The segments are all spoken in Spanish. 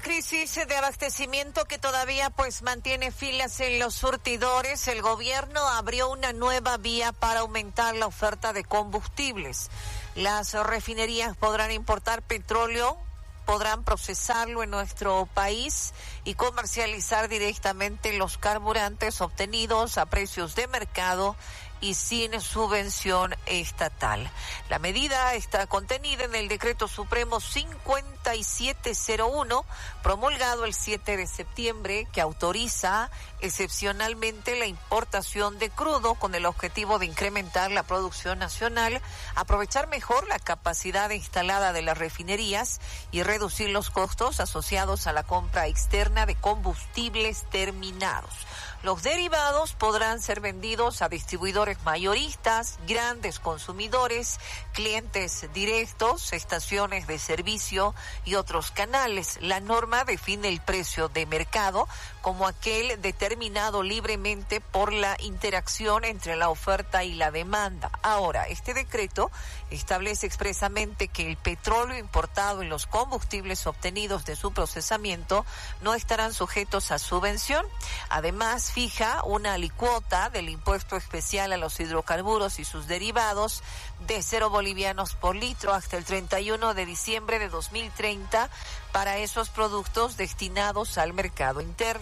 crisis de abastecimiento que todavía mantiene filas en los surtidores, el gobierno abrió una nueva vía para aumentar la oferta de combustibles. Las refinerías podrán importar petróleo, podrán procesarlo en nuestro país y comercializar directamente los carburantes obtenidos a precios de mercado y sin subvención estatal. La medida está contenida en el Decreto Supremo 5701, promulgado el 7 de septiembre, que autoriza excepcionalmente la importación de crudo con el objetivo de incrementar la producción nacional, aprovechar mejor la capacidad instalada de las refinerías y reducir los costos asociados a la compra externa de combustibles terminados. Los derivados podrán ser vendidos a distribuidores mayoristas, grandes consumidores, clientes directos, estaciones de servicio y otros canales. La norma define el precio de mercado como aquel determinado libremente por la interacción entre la oferta y la demanda. Ahora, este decreto establece expresamente que el petróleo importado y los combustibles obtenidos de su procesamiento no estarán sujetos a subvención. Además, fija una alicuota del impuesto especial a los hidrocarburos y sus derivados de 0 bolivianos por litro hasta el 31 de diciembre de 2030 para esos productos destinados al mercado interno.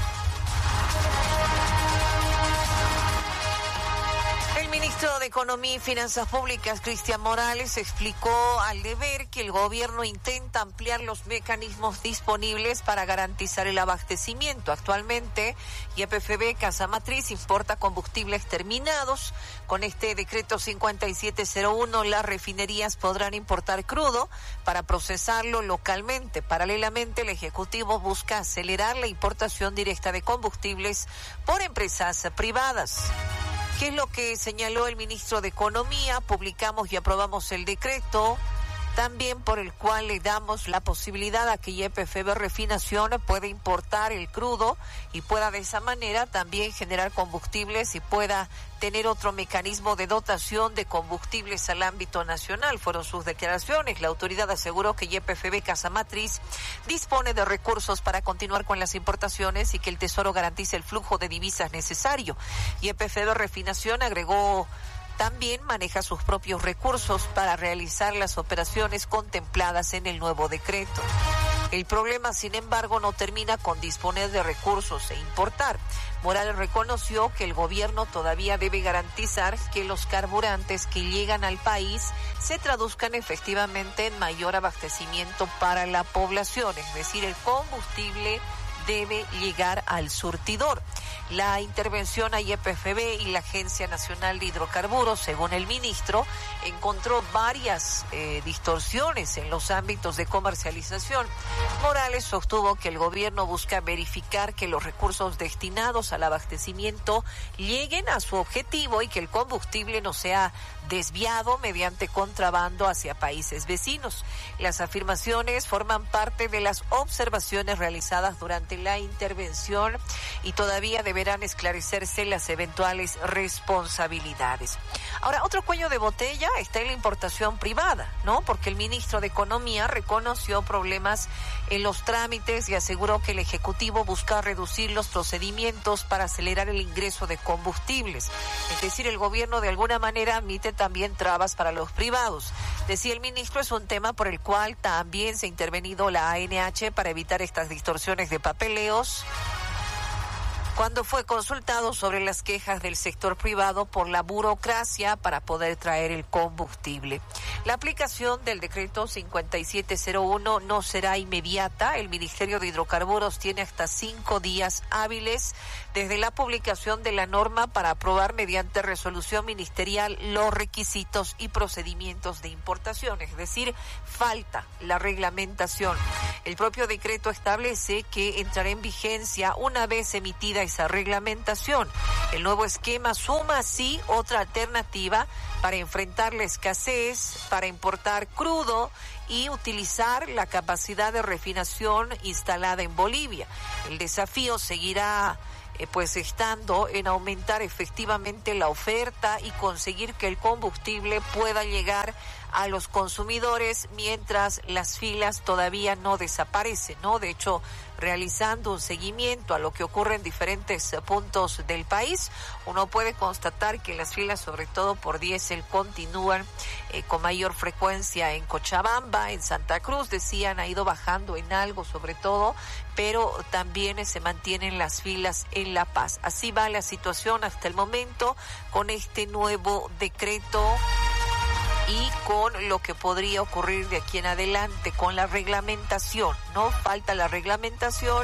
El ministro de Economía y Finanzas Públicas, Cristian Morales, explicó al Deber que el gobierno intenta ampliar los mecanismos disponibles para garantizar el abastecimiento. Actualmente, YPFB Casa Matriz importa combustibles terminados. Con este decreto 5701, las refinerías podrán importar crudo para procesarlo localmente. Paralelamente, el Ejecutivo busca acelerar la importación directa de combustibles por empresas privadas. ¿Qué es lo que señaló el ministro de Economía? Publicamos y aprobamos el decreto, también por el cual le damos la posibilidad a que YPFB Refinación pueda importar el crudo y pueda de esa manera también generar combustibles y pueda tener otro mecanismo de dotación de combustibles al ámbito nacional. Fueron sus declaraciones. La autoridad aseguró que YPFB Casa Matriz dispone de recursos para continuar con las importaciones y que el Tesoro garantice el flujo de divisas necesario. YPFB Refinación agregó también maneja sus propios recursos para realizar las operaciones contempladas en el nuevo decreto. El problema, sin embargo, no termina con disponer de recursos e importar. Morales reconoció que el gobierno todavía debe garantizar que los carburantes que llegan al país se traduzcan efectivamente en mayor abastecimiento para la población, es decir, el combustible debe llegar al surtidor. La intervención a YPFB y la Agencia Nacional de Hidrocarburos, según el ministro, encontró varias distorsiones en los ámbitos de comercialización. Morales sostuvo que el gobierno busca verificar que los recursos destinados al abastecimiento lleguen a su objetivo y que el combustible no sea desviado mediante contrabando hacia países vecinos. Las afirmaciones forman parte de las observaciones realizadas durante la intervención y todavía deberán esclarecerse las eventuales responsabilidades. Ahora, otro cuello de botella está en la importación privada, ¿no? Porque el ministro de Economía reconoció problemas en los trámites y aseguró que el Ejecutivo busca reducir los procedimientos para acelerar el ingreso de combustibles. Es decir, el gobierno de alguna manera admite también trabas para los privados. Decía el ministro, es un tema por el cual también se ha intervenido la ANH para evitar estas distorsiones de papeleos, cuando fue consultado sobre las quejas del sector privado por la burocracia para poder traer el combustible. La aplicación del decreto 5701 no será inmediata. El Ministerio de Hidrocarburos tiene hasta 5 días hábiles desde la publicación de la norma para aprobar mediante resolución ministerial los requisitos y procedimientos de importación, es decir, falta la reglamentación. El propio decreto establece que entrará en vigencia una vez emitida esa reglamentación. El nuevo esquema suma así otra alternativa para enfrentar la escasez, para importar crudo y utilizar la capacidad de refinación instalada en Bolivia. El desafío seguirá pues estando en aumentar efectivamente la oferta y conseguir que el combustible pueda llegar a los consumidores mientras las filas todavía no desaparecen, ¿no? De hecho, realizando un seguimiento a lo que ocurre en diferentes puntos del país, uno puede constatar que las filas, sobre todo por diésel, continúan con mayor frecuencia en Cochabamba, en Santa Cruz, decían, ha ido bajando en algo sobre todo, pero también se mantienen las filas en La Paz. Así va la situación hasta el momento con este nuevo decreto y con lo que podría ocurrir de aquí en adelante con la reglamentación, ¿no? Falta la reglamentación.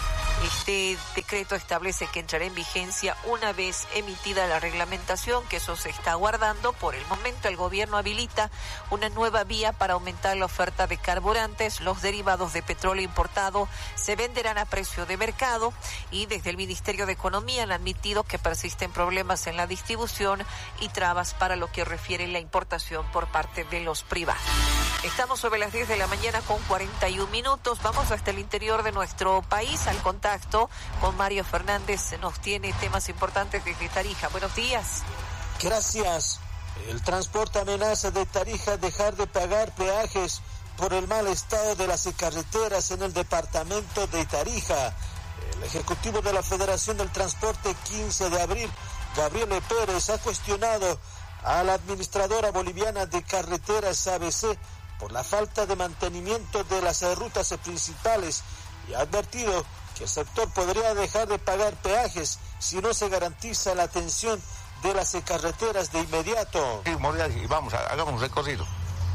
Este decreto establece que entrará en vigencia una vez emitida la reglamentación, que eso se está aguardando. Por el momento el gobierno habilita una nueva vía para aumentar la oferta de carburantes. Los derivados de petróleo importado se venderán a precio de mercado y desde el Ministerio de Economía han admitido que persisten problemas en la distribución y trabas para lo que refiere la importación por parte de los privados. Estamos sobre las 10 de la mañana con 41 minutos. Vamos hasta el interior de nuestro país al contacto con Mario Fernández. Nos tiene temas importantes desde Tarija. Buenos días. Gracias. El transporte amenaza de Tarija dejar de pagar peajes por el mal estado de las carreteras en el departamento de Tarija. El ejecutivo de la Federación del Transporte 15 de abril, Gabriel Pérez, ha cuestionado a la administradora boliviana de carreteras ABC por la falta de mantenimiento de las rutas principales y ha advertido que el sector podría dejar de pagar peajes si no se garantiza la atención de las carreteras de inmediato. Y vamos, hagamos un recorrido.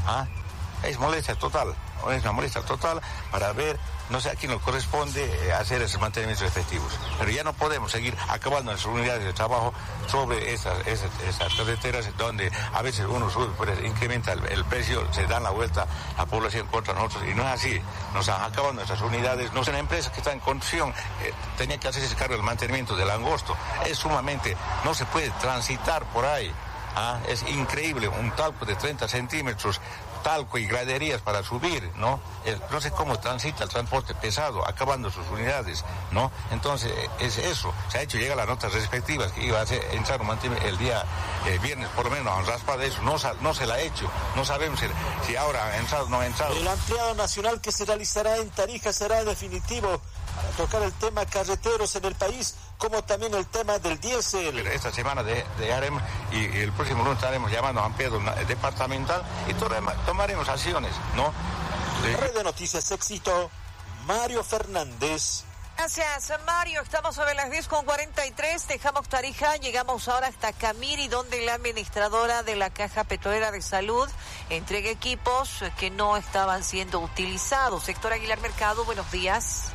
Es molestia total, es una molestia total para ver, no sé a quién nos corresponde hacer esos mantenimientos efectivos. Pero ya no podemos seguir acabando nuestras unidades de trabajo sobre esas carreteras donde a veces uno sube, pues, incrementa el precio, se dan la vuelta a la población contra nosotros y no es así. Nos han acabado nuestras unidades. No es una empresa que está en construcción, tenía que hacerse cargo del mantenimiento del angosto. Es sumamente, no se puede transitar por ahí. Es increíble, un talco de 30 centímetros, talco y graderías para subir, ¿no? No sé cómo transita el transporte pesado, acabando sus unidades, ¿no? Entonces, es eso. Se ha hecho llegar las notas respectivas que iba a entrar un mantenimiento el día viernes, por lo menos, a raspar de eso. No se la ha hecho. No sabemos si ahora ha entrado o no ha entrado. El ampliado nacional que se realizará en Tarija será definitivo para tocar el tema carreteros en el país, como también el tema del diésel. Esta semana haremos y el próximo lunes estaremos llamando a ampliado departamental y tomaremos acciones, ¿no? Red de Noticias Éxito, Mario Fernández. Gracias, Mario. Estamos sobre las 10:43. Dejamos Tarija, llegamos ahora hasta Camiri, donde la administradora de la Caja Petrolera de Salud entrega equipos que no estaban siendo utilizados. Héctor Aguilar Mercado, buenos días.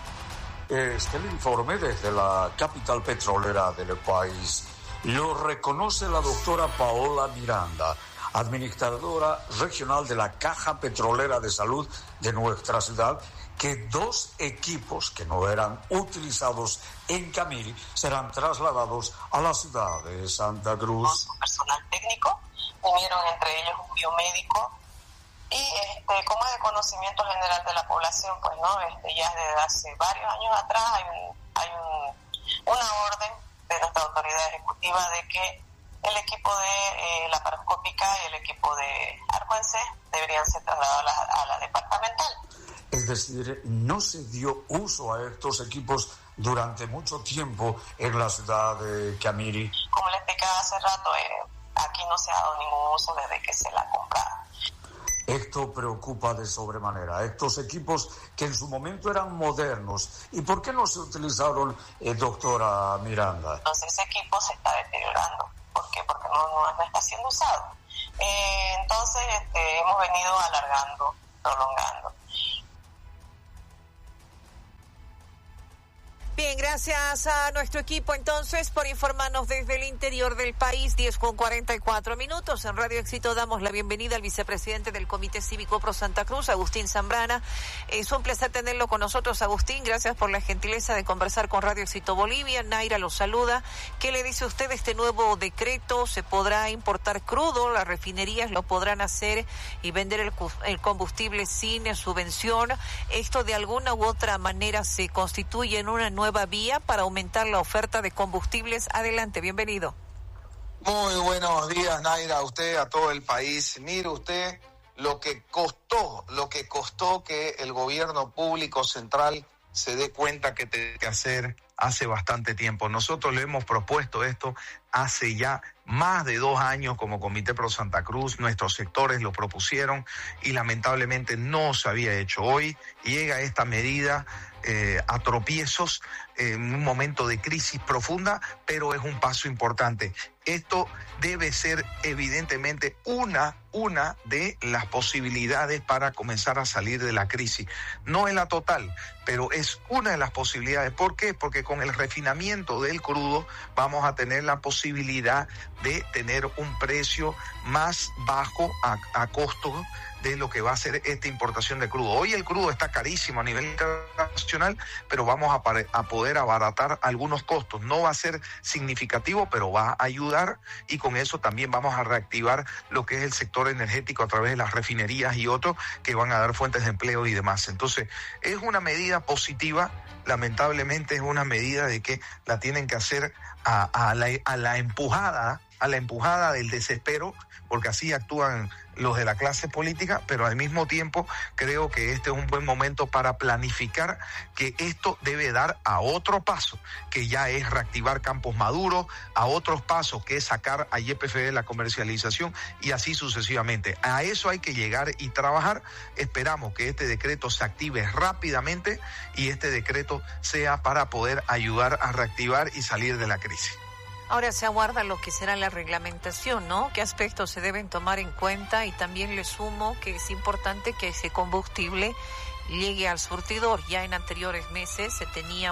El informe desde la capital petrolera del país lo reconoce la doctora Paola Miranda, administradora regional de la Caja Petrolera de Salud de nuestra ciudad, que 2 equipos que no eran utilizados en Camiri serán trasladados a la ciudad de Santa Cruz. Personal técnico, vinieron entre ellos un biomédico y como es de conocimiento general de la población, pues no, ya desde hace varios años atrás hay una orden de nuestra autoridad ejecutiva de que el equipo de laparoscópica y el equipo de arcuense deberían ser trasladados a la departamental. Es decir, no se dio uso a estos equipos durante mucho tiempo en la ciudad de Camiri. Como le explicaba hace rato, aquí no se ha dado ningún uso desde que se la compraron. Esto preocupa de sobremanera. Estos equipos que en su momento eran modernos, ¿y por qué no se utilizaron, doctora Miranda? Entonces ese equipo se está deteriorando. ¿Por qué? Porque no está siendo usado. Entonces hemos venido alargando, prolongando. Bien, gracias a nuestro equipo entonces por informarnos desde el interior del país. 10:44 minutos. En Radio Éxito damos la bienvenida al vicepresidente del Comité Cívico Pro Santa Cruz, Agustín Zambrana. Es un placer tenerlo con nosotros, Agustín. Gracias por la gentileza de conversar con Radio Éxito Bolivia. Naira lo saluda. ¿Qué le dice usted de este nuevo decreto? ¿Se podrá importar crudo? ¿Las refinerías lo podrán hacer y vender el combustible sin subvención? ¿Esto de alguna u otra manera se constituye en una nueva vía vía para aumentar la oferta de combustibles. Adelante, bienvenido. Muy buenos días, Naira, a usted, a todo el país. Mire usted lo que costó que el gobierno público central se dé cuenta que tiene que hacer hace bastante tiempo. Nosotros le hemos propuesto esto hace ya más de 2 años como Comité Pro Santa Cruz. Nuestros sectores lo propusieron y lamentablemente no se había hecho. Hoy llega esta medida a tropiezos en un momento de crisis profunda, pero es un paso importante. Esto debe ser evidentemente una de las posibilidades para comenzar a salir de la crisis. No es la total, pero es una de las posibilidades. ¿Por qué? Porque con el refinamiento del crudo vamos a tener la posibilidad de tener un precio más bajo a costo de lo que va a ser esta importación de crudo. Hoy el crudo está carísimo a nivel internacional, pero vamos a poder abaratar algunos costos. No va a ser significativo, pero va a ayudar, y con eso también vamos a reactivar lo que es el sector energético a través de las refinerías y otros que van a dar fuentes de empleo y demás. Entonces, es una medida positiva. Lamentablemente es una medida de que la tienen que hacer a la empujada del desespero, porque así actúan los de la clase política, pero al mismo tiempo creo que este es un buen momento para planificar que esto debe dar a otro paso, que ya es reactivar campos maduros, a otros pasos que es sacar a YPF de la comercialización y así sucesivamente. A eso hay que llegar y trabajar. Esperamos que este decreto se active rápidamente y este decreto sea para poder ayudar a reactivar y salir de la crisis. Ahora se aguarda lo que será la reglamentación, ¿no? ¿Qué aspectos se deben tomar en cuenta? Y también le sumo que es importante que ese combustible llegue al surtidor. Ya en anteriores meses se tenía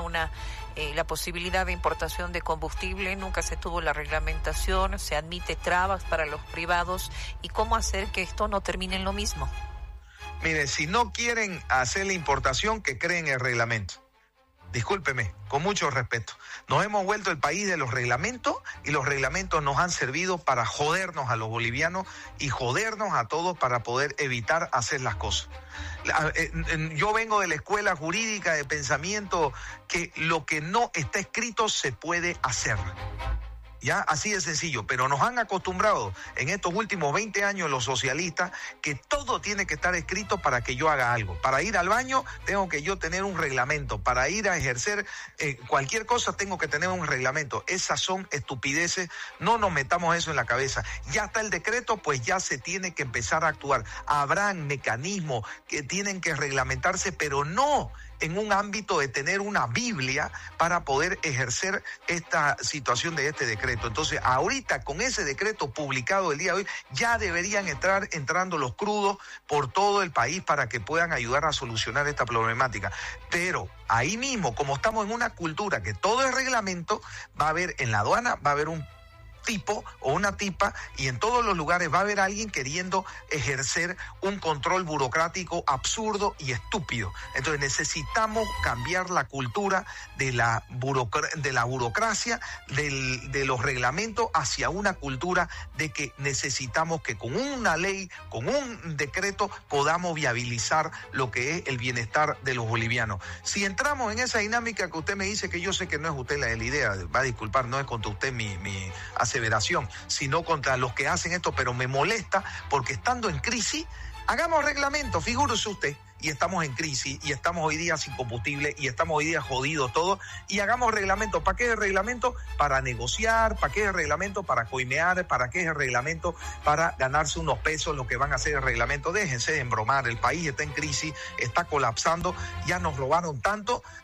la posibilidad de importación de combustible, nunca se tuvo la reglamentación, se admite trabas para los privados. ¿Y cómo hacer que esto no termine en lo mismo? Mire, si no quieren hacer la importación, que creen el reglamento. Discúlpeme, con mucho respeto. Nos hemos vuelto el país de los reglamentos y los reglamentos nos han servido para jodernos a los bolivianos y jodernos a todos para poder evitar hacer las cosas. Yo vengo de la escuela jurídica de pensamiento que lo que no está escrito se puede hacer. Ya, así de sencillo, pero nos han acostumbrado en estos últimos 20 años los socialistas que todo tiene que estar escrito para que yo haga algo. Para ir al baño tengo que yo tener un reglamento, para ir a ejercer cualquier cosa tengo que tener un reglamento. Esas son estupideces, no nos metamos eso en la cabeza. Ya está el decreto, pues ya se tiene que empezar a actuar. Habrán mecanismos que tienen que reglamentarse, pero no en un ámbito de tener una Biblia para poder ejercer esta situación de este decreto. Entonces, ahorita con ese decreto publicado el día de hoy, ya deberían estar entrando los crudos por todo el país para que puedan ayudar a solucionar esta problemática. Pero ahí mismo, como estamos en una cultura que todo es reglamento, va a haber en la aduana, va a haber un tipo o una tipa y en todos los lugares va a haber alguien queriendo ejercer un control burocrático absurdo y estúpido. Entonces necesitamos cambiar la cultura de la burocracia, de los reglamentos hacia una cultura de que necesitamos que con una ley, con un decreto podamos viabilizar lo que es el bienestar de los bolivianos. Si entramos en esa dinámica que usted me dice, que yo sé que no es usted la de la idea, va a disculpar, no es contra usted mi aseveración, sino contra los que hacen esto, pero me molesta porque estando en crisis, hagamos reglamento, figúrese usted, y estamos en crisis, y estamos hoy día sin combustible, y estamos hoy día jodidos todos, y hagamos reglamento. ¿Para qué es el reglamento? Para negociar. ¿Para qué es el reglamento? Para coimear. ¿Para qué es el reglamento? Para ganarse unos pesos lo que van a hacer el reglamento. Déjense de embromar, el país está en crisis, está colapsando, ya nos robaron tanto,